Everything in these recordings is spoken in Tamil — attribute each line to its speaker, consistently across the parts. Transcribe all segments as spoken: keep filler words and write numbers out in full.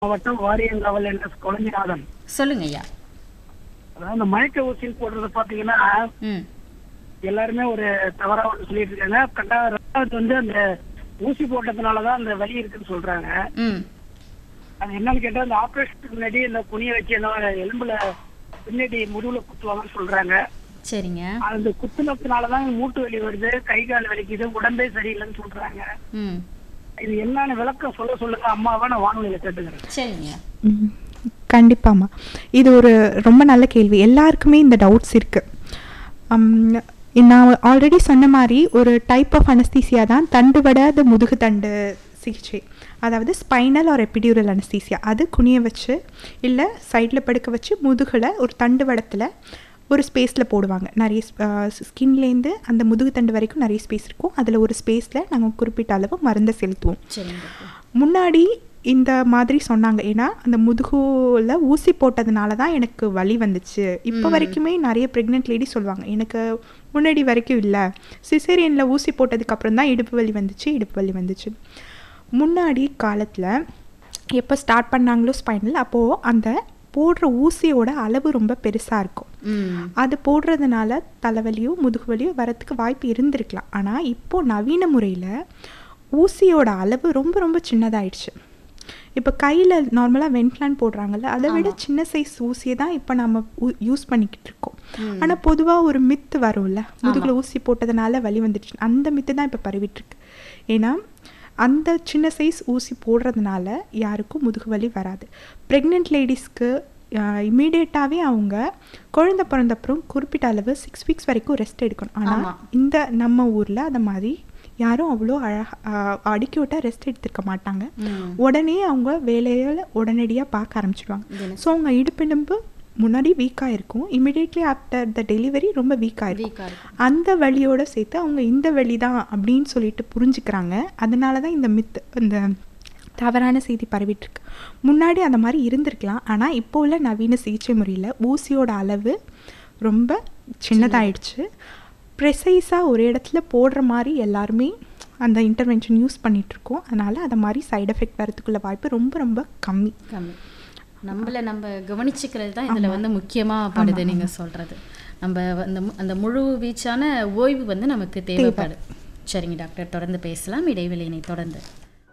Speaker 1: மாவட்டம் வாரியங்காவல் என்ற குழந்தைநாதன்.
Speaker 2: சொல்லுங்க ஐயா.
Speaker 1: அதாவது இந்த மயக்க ஊசியில் போடுறது பாத்தீங்கன்னா
Speaker 2: ம்
Speaker 1: எல்லாருமே ஒரு தவறா ஒன்று சொல்லிட்டு இருக்காங்க. ரெண்டாவது ரெண்டாவது வந்து அந்த ஊசி போட்டதுனாலதான் அந்த வலி இருக்குன்னு சொல்றாங்க.
Speaker 2: ம்
Speaker 1: அது என்னன்னு கேட்டா அந்த ஆபரேஷனுக்கு முன்னாடி இந்த குனிய வச்சு என்ன எலும்புல பின்னாடி முதுகுல குத்துவாங்கன்னு சொல்றாங்க.
Speaker 2: சரிங்க.
Speaker 1: அந்த குத்துனதுனாலதான் மூட்டு வலி வருது, கை கால் வலிக்குது, உடம்பே சரியில்லைன்னு சொல்றாங்க.
Speaker 2: ம்
Speaker 1: இது என்னன்னு விளக்கம் சொல்ல சொல்லுங்க, அம்மாவா நான் வானொலியில கேட்டுக்கிறேன்.
Speaker 2: சரிங்க.
Speaker 3: கண்டிப்பாம்மா, இது ஒரு ரொம்ப நல்ல கேள்வி. எல்லாருக்குமே இந்த டவுட்ஸ் இருக்குது. நான் ஆல்ரெடி சொன்ன மாதிரி ஒரு டைப் ஆஃப் அனஸ்தீசியா தான் தண்டுவடாத முதுகு தண்டு சிகிச்சை, அதாவது ஸ்பைனல் ஆர் எபிடியூரல் அனஸ்தீசியா. அது குனிய வச்சு இல்லை சைடில் படுக்க வச்சு முதுகில் ஒரு தண்டு வடத்தில் ஒரு ஸ்பேஸில் போடுவாங்க. நிறைய ஸ்கின்லேருந்து அந்த முதுகு தண்டு வரைக்கும் நிறைய ஸ்பேஸ் இருக்கும். அதில் ஒரு ஸ்பேஸில் நாங்கள் குறிப்பிட்ட அளவு மருந்தை செலுத்துவோம். முன்னாடி இந்த மாதிரி சொன்னாங்க, ஏன்னா அந்த முதுகுல ஊசி போட்டதுனால தான் எனக்கு வலி வந்துச்சு. இப்போ வரைக்குமே நிறைய ப்ரெக்னென்ட் லேடி சொல்லுவாங்க, எனக்கு முன்னாடி வரைக்கும் இல்லை, சிசேரியனில் ஊசி போட்டதுக்கப்புறம் தான் இடுப்பு வலி வந்துச்சு இடுப்பு வலி வந்துச்சு. முன்னாடி காலத்தில் எப்போ ஸ்டார்ட் பண்ணாங்களோ ஸ்பைனல், அப்போது அந்த போடுற ஊசியோட அளவு ரொம்ப பெருசாக இருக்கும். அது போடுறதுனால தலைவலியோ முதுகு வலியோ வரத்துக்கு வாய்ப்பு இருந்திருக்கலாம். ஆனால் இப்போது நவீன முறையில் ஊசியோட அளவு ரொம்ப ரொம்ப சின்னதாயிடுச்சு. இப்போ கையில் நார்மலாக வென்ட்லான் போடுறாங்கல்ல, அதை விட சின்ன சைஸ் ஊசியை தான் இப்போ நம்ம யூஸ் பண்ணிக்கிட்டு இருக்கோம். ஆனால் பொதுவாக ஒரு மித்து வரும்ல, முதுகில் ஊசி போட்டதுனால வலி வந்துடுச்சு, அந்த மித்து தான் இப்போ பரவிட்டுருக்கு. ஏன்னா அந்த சின்ன சைஸ் ஊசி போடுறதுனால யாருக்கும் முதுகு வலி வராது. ப்ரெக்னென்ட் லேடிஸ்க்கு இமீடியட்டாகவே அவங்க குழந்தை பிறந்தப்புறம் குறிப்பிட்ட அளவு சிக்ஸ் வீக்ஸ் வரைக்கும் ரெஸ்ட் எடுக்கணும். ஆனால் இந்த நம்ம ஊரில் அந்த மாதிரி யாரும் அவ்வளோ அழகாக அடுக்கி விட்டால் ரெஸ்ட் எடுத்துருக்க மாட்டாங்க. உடனே அவங்க வேலையில் உடனடியாக பார்க்க ஆரம்பிச்சிடுவாங்க. ஸோ அவங்க இடுப்பெலும்பு முன்னாடி வீக்காக இருக்கும், இமிடியேட்லி ஆஃப்டர் த டெலிவரி ரொம்ப வீக்காக இருக்கும். அந்த வலியோடு சேர்த்து அவங்க இந்த வலி தான் அப்படின்னு சொல்லிட்டு புரிஞ்சுக்கிறாங்க. அதனால தான் இந்த மித்து, இந்த தவறான செய்தி பரவிட்டுருக்கு. முன்னாடி அந்த மாதிரி இருந்திருக்கலாம், ஆனால் இப்போ உள்ள நவீன சிகிச்சை முறையில் ஊசியோட அளவு ரொம்ப சின்னதாயிடுச்சு. ப்ரெசைஸாக ஒரு இடத்துல போடுற மாதிரி எல்லாருமே அந்த இன்டர்வென்ஷன் யூஸ் பண்ணிகிட்ருக்கோம். அதனால் அந்த மாதிரி சைடு எஃபெக்ட் வரதுக்குள்ள வாய்ப்பு ரொம்ப ரொம்ப கம்மி
Speaker 2: கம்மி நம்மளை நம்ம கவனிச்சுக்கிறது தான் இதில் வந்து முக்கியமாக படுது. நீங்கள் சொல்கிறது நம்ம அந்த அந்த முழு வீச்சான ஓய்வு வந்து நமக்கு தேவைப்படுது. சரிங்க டாக்டர், தொடர்ந்து பேசலாம் இடைவெளியினை தொடர்ந்து.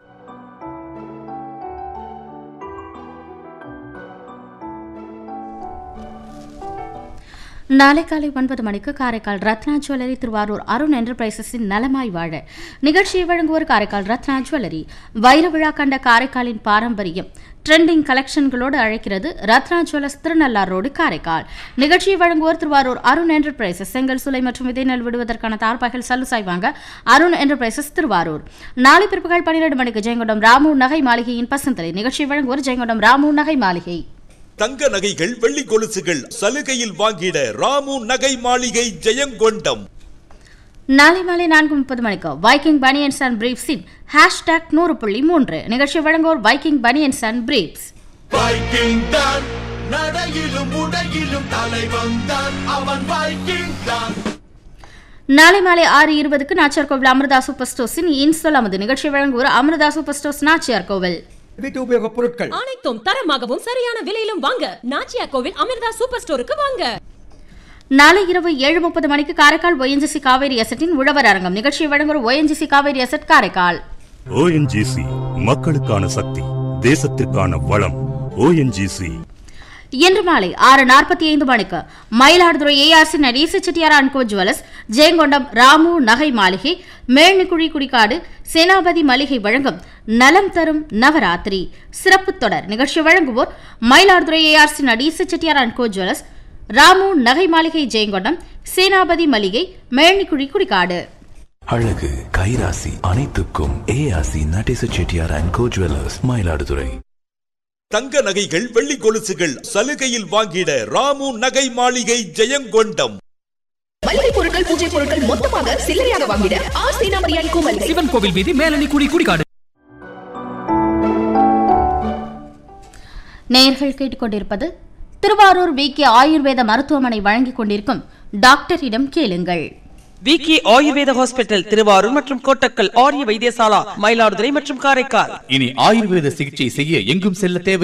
Speaker 2: நாளை காலை ஒன்பது மணிக்கு காரைக்கால் ரத்னா ஜுவல்லரி திருவாரூர் அருண் என்டர்பிரைசஸின் நலமாய் வாழ நிகழ்ச்சியை வழங்குவோர் காரைக்கால் ரத்னா ஜுவல்லரி. வைர விழா கண்ட காரைக்காலின் பாரம்பரியம் ட்ரெண்டிங் கலெக்ஷன்களோடு அழைக்கிறது ரத்னா ஜுவல்லர்ஸ், திருநள்ளார் ரோடு, காரைக்கால். நிகழ்ச்சியை வழங்குவோர் திருவாரூர் அருண் என்டர்பிரைசஸ். செங்கல் சுலை மற்றும் விதை நெல் விடுவதற்கான தார்பாய்கள் சல்லுசாய் வாங்க அருண் என்டர்பிரைசஸ் திருவாரூர். நாளை பிற்பகல் பன்னிரண்டு மணிக்கு ஜெயங்கொண்டம் ராமு நகை மாளிகையின் பசந்தலை. நிகழ்ச்சியை வழங்குவோர் ஜெயங்கொண்டம் ராமு நகை மாளிகை.
Speaker 4: தங்க நகைகள் வெள்ளி கொலுசுகள் சலுகையில் வாங்கிட ராமு நகை மாளிகை, ஜெயங்கொண்டம்.
Speaker 2: நாளை மாலை நான்கு முப்பது மணிக்கு வைக்கிங் பனியன்ஸ் அண்ட் பிரீப்ஸின் ஹேஷ்டாக் நூறு புள்ளி மூன்று. நிகழ்ச்சி வழங்குவோர் Viking banians and briefs.
Speaker 5: Viking தான் நடையிலும் உடையிலும் தலைவன் தான், அவன் வைக்கிங் தான்.
Speaker 2: நாளை மாலை ஆறு இருபதுக்கு நாச்சியார் கோவில் அமிர்தா சூப்பர் ஸ்டோர்ஸின் இன்சொல் அமது. நிகழ்ச்சி வழங்குவோர் அமிர்தா சூப்பர் ஸ்டோர்ஸ், நாச்சியார் கோவில்.
Speaker 6: வீட்டு உபயோக பொருட்கள்
Speaker 7: அனைத்தும் தரமாகவும் சரியான விலையிலும் வாங்க நாச்சியார் கோவில் அமிர்தா சூப்பர் ஸ்டோருக்கு வாங்க.
Speaker 2: நாளை இரவு ஏழு முப்பது மணிக்கு காரைக்கால் ஓஎன்ஜிசி காவேரி அசட்டின் உழவர் அரங்கம். நிகழ்ச்சியை வழங்குவோர் ONGC Kaveri asset, Karaikal.
Speaker 8: ONGC மக்களுக்கான சக்தி, தேசத்திற்கான வளம். ஓஎன்ஜிசி.
Speaker 2: இன்று மாலை ஆறு நாற்பத்தி ஐந்து மணிக்கு Mayiladuthurai ARC Natesa Chettiar and go jewellers, Jayankondam Ramu நகை மாளிகை, மேல்நிக்குழி குடிக்காடு சேனாபதி மளிகை வழங்கும் நலம் தரும் நவராத்திரி சிறப்பு தொடர். நிகழ்ச்சி வழங்குவோர் Mayiladuthurai ARC Natesa Chettiar and go jewellers, Ramu நகை மாளிகை, ஜெயங்கொண்டம் சேனாபதி மளிகை, மேல்நிக்குழி குடிக்காடு.
Speaker 9: அழகு கைராசி அனைத்துக்கும் ARC Natesa Chettiar and go jewellers, Mayiladuthurai.
Speaker 4: தங்க நகைகள் வெள்ளி கொலுசுகள் சலுகையில் வாங்கிட ராமு நகை மாளிகை, ஜெயங்கொண்டம்.
Speaker 10: மளிகை பொருட்கள், பூஜை பொருட்கள் மொத்தமாக சில்லறையாக வாங்கிட ஆர் சேனாபதி கோவில்,
Speaker 6: சிவன் கோவில் வீதி, மேலணிக்குடி, குடிகாடு.
Speaker 2: நேயர்கள் கேட்டுக்கொண்டிருப்பது திருவாரூர் விகே ஆயுர்வேத மருத்துவமனை வழங்கிக் கொண்டிருக்கும் டாக்டரிடம் கேளுங்கள்.
Speaker 11: விகே ஆயுர்வேத ஹாஸ்பிட்டல் திருவாரூர் மற்றும் கோட்டக்கல், ஆரிய வைத்தியசாலா மயிலாடுதுறை மற்றும் காரைக்கால்.
Speaker 12: இனி ஆயுர்வேத சிகிச்சை செய்ய எங்கும் செல்ல தேவை